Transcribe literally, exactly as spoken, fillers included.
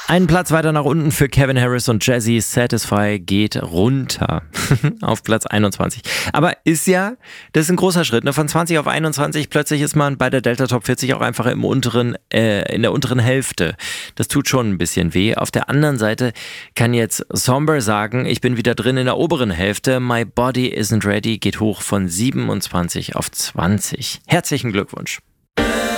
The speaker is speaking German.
Einen Platz weiter nach unten für Kevin Harris und Jazzy. Satisfy geht runter auf Platz einundzwanzig. Aber ist ja, das ist ein großer Schritt, ne? Von zwanzig auf einundzwanzig, plötzlich ist man bei der Delta Top vierzig auch einfach im unteren, äh, in der unteren Hälfte. Das tut schon ein bisschen weh. Auf der anderen Seite kann jetzt Somber sagen, ich bin wieder drin in der oberen Hälfte. My Body Isn't Ready geht hoch von siebenundzwanzig auf zwanzig. Herzlichen Glückwunsch.